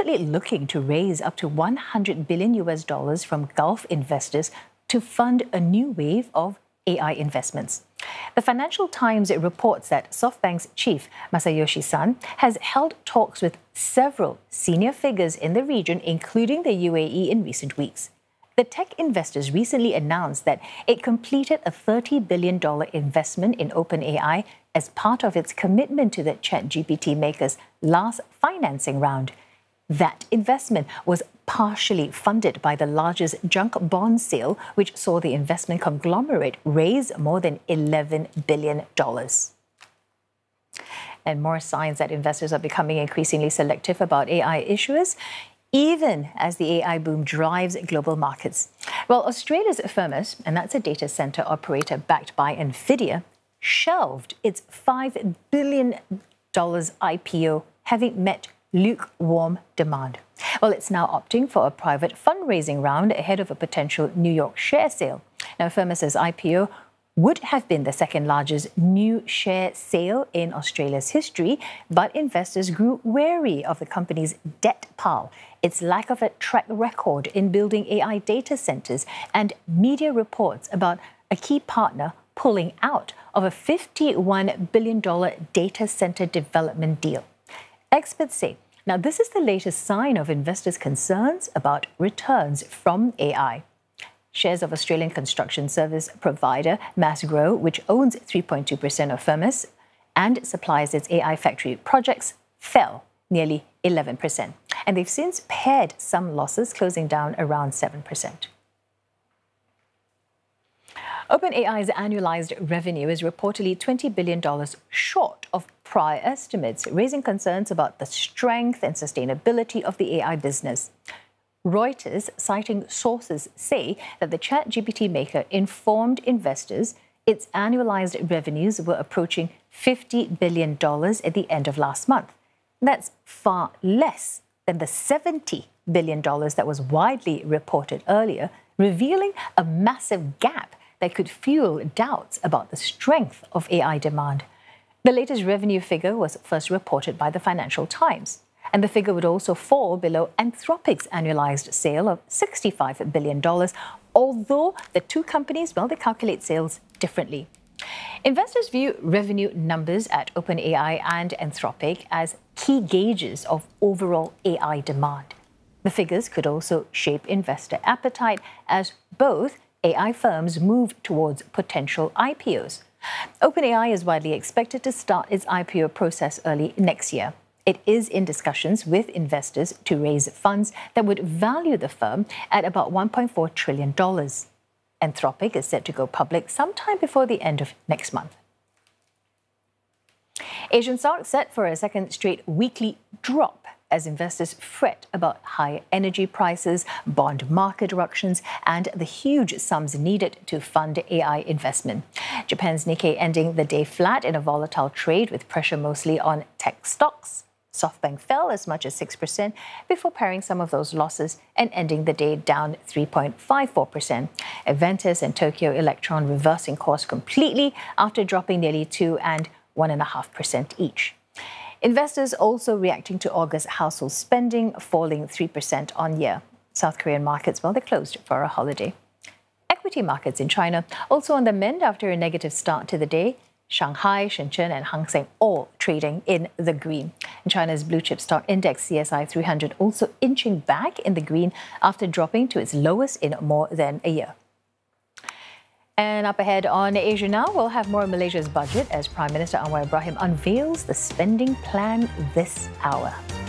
reportedly looking to raise up to $100 billion from Gulf investors to fund a new wave of AI investments. The Financial Times reports that SoftBank's chief, Masayoshi Son, has held talks with several senior figures in the region, including the UAE, in recent weeks. The tech investors recently announced that it completed a $30 billion investment in OpenAI as part of its commitment to the ChatGPT maker's last financing round. That investment was partially funded by the largest junk bond sale, which saw the investment conglomerate raise more than $11 billion. And more signs that investors are becoming increasingly selective about AI issuers, even as the AI boom drives global markets. Well, Australia's Firmus, and that's a data center operator backed by NVIDIA, shelved its $5 billion IPO, having met lukewarm demand. Well, it's now opting for a private fundraising round ahead of a potential New York share sale. Now, Firmus's IPO would have been the second largest new share sale in Australia's history, but investors grew wary of the company's debt pile, its lack of a track record in building AI data centers, and media reports about a key partner pulling out of a $51 billion data center development deal. Experts say, now this is the latest sign of investors' concerns about returns from AI. Shares of Australian construction service provider MassGrow, which owns 3.2% of Firmus and supplies its AI factory projects, fell nearly 11%. And they've since pared some losses, closing down around 7%. OpenAI's annualized revenue is reportedly $20 billion short of prior estimates, raising concerns about the strength and sustainability of the AI business. Reuters, citing sources, say that the ChatGPT maker informed investors its annualized revenues were approaching $50 billion at the end of last month. That's far less than the $70 billion that was widely reported earlier, revealing a massive gap that could fuel doubts about the strength of AI demand. The latest revenue figure was first reported by the Financial Times, and the figure would also fall below Anthropic's annualized sale of $65 billion, although the two companies, well, they calculate sales differently. Investors view revenue numbers at OpenAI and Anthropic as key gauges of overall AI demand. The figures could also shape investor appetite as both AI firms move towards potential IPOs. OpenAI is widely expected to start its IPO process early next year. It is in discussions with investors to raise funds that would value the firm at about $1.4 trillion. Anthropic is set to go public sometime before the end of next month. Asian stocks set for a second straight weekly drop as investors fret about high energy prices, bond market ructions, and the huge sums needed to fund AI investment. Japan's Nikkei ending the day flat in a volatile trade with pressure mostly on tech stocks. SoftBank fell as much as 6% before paring some of those losses and ending the day down 3.54%. Aventis and Tokyo Electron reversing course completely after dropping nearly 2% and 1.5% each. Investors also reacting to August household spending, falling 3% on year. South Korean markets, well, they closed for a holiday. Equity markets in China also on the mend after a negative start to the day. Shanghai, Shenzhen, and Hang Seng all trading in the green. And China's blue chip stock index CSI 300 also inching back in the green after dropping to its lowest in more than a year. And up ahead on Asia Now, we'll have more on Malaysia's budget as Prime Minister Anwar Ibrahim unveils the spending plan this hour.